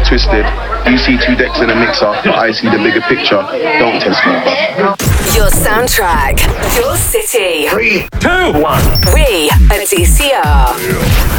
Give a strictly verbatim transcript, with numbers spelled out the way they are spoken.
twisted. You see two decks in a mixer, but I see the bigger picture. Don't test me. Your soundtrack, your city. Three, two, one. We are D C R.